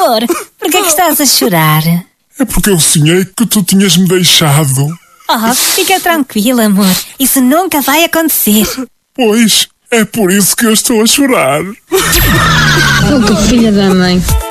Amor, por que é que estás a chorar? É porque eu sonhei que tu tinhas-me deixado. Oh, fica tranquila, amor. Isso nunca vai acontecer. Pois, é por isso que eu estou a chorar. Oh, que filha da mãe.